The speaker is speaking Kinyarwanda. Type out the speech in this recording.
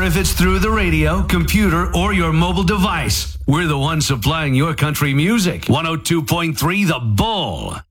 if it's through the radio, computer, or your mobile device. We're the ones supplying your country music. 102.3 The Bull.